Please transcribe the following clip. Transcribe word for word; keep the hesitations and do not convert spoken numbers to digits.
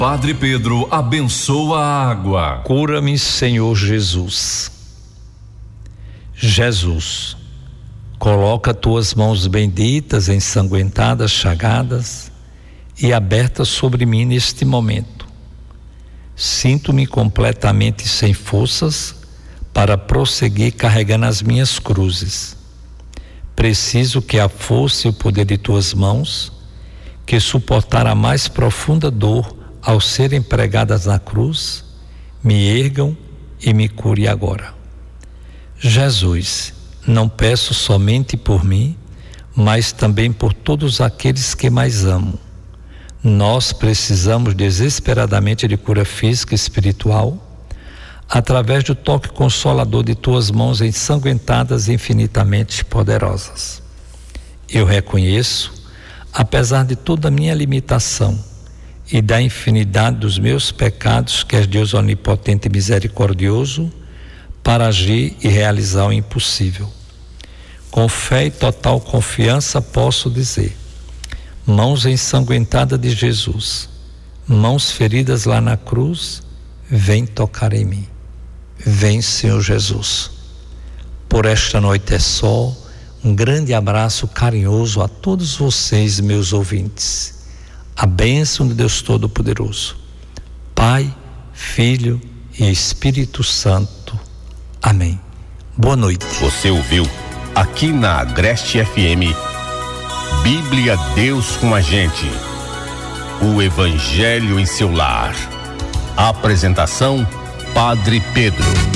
Padre Pedro abençoa a água. Cura-me, Senhor Jesus. Jesus, coloca tuas mãos benditas, ensanguentadas, chagadas e abertas sobre mim neste momento. Sinto-me completamente sem forças para prosseguir carregando as minhas cruzes. Preciso que a força e o poder de tuas mãos, que suportar a mais profunda dor ao serem pregadas na cruz, me ergam e me cure agora. Jesus, não peço somente por mim, mas também por todos aqueles que mais amo. Nós precisamos desesperadamente de cura física e espiritual, através do toque consolador de tuas mãos ensanguentadas e infinitamente poderosas. Eu reconheço, apesar de toda a minha limitação e da infinidade dos meus pecados, que és Deus onipotente e misericordioso, para agir e realizar o impossível. Com fé e total confiança posso dizer: mãos ensanguentadas de Jesus, mãos feridas lá na cruz, vem tocar em mim. Vem, Senhor Jesus. Por esta noite é só. Um grande abraço carinhoso a todos vocês, meus ouvintes. A bênção de Deus Todo-Poderoso, Pai, Filho e Espírito Santo. Amém. Boa noite. Você ouviu aqui na Agreste F M, Bíblia Deus com a gente. O Evangelho em seu lar. Apresentação: Padre Pedro.